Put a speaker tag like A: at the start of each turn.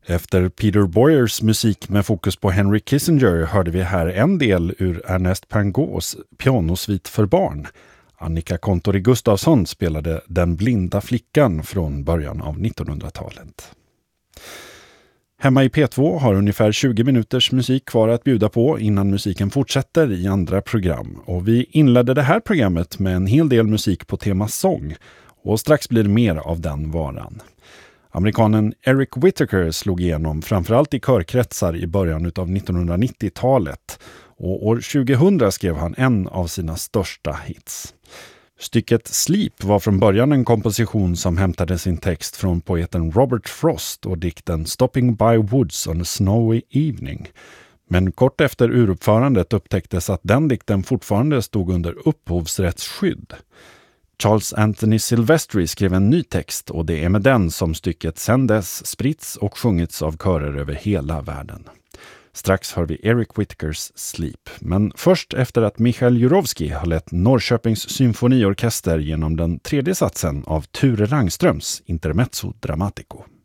A: Efter Peter Boyers musik med fokus på Henry Kissinger hörde vi här en del ur Ernest Pangos pianosvit för barn. Annika Kontori Gustafsson spelade Den blinda flickan från början av 1900-talet. Hemma i P2 har ungefär 20 minuters musik kvar att bjuda på innan musiken fortsätter i andra program. Och vi inledde det här programmet med en hel del musik på tema sång. Och strax blir det mer av den varan. Amerikanen Eric Whittaker slog igenom framförallt i körkretsar i början av 1990-talet. Och år 2000 skrev han en av sina största hits. Stycket Sleep var från början en komposition som hämtade sin text från poeten Robert Frost och dikten Stopping by Woods on a Snowy Evening. Men kort efter uruppförandet upptäcktes att den dikten fortfarande stod under upphovsrättsskydd. Charles Anthony Silvestri skrev en ny text och det är med den som stycket sedan dess spritts och sjungits av körer över hela världen. Strax hör vi Eric Whittakers Sleep, men först efter att Michael Jurovski har lett Norrköpings symfoniorkester genom den tredje satsen av Ture Rangströms Intermezzo Dramatico.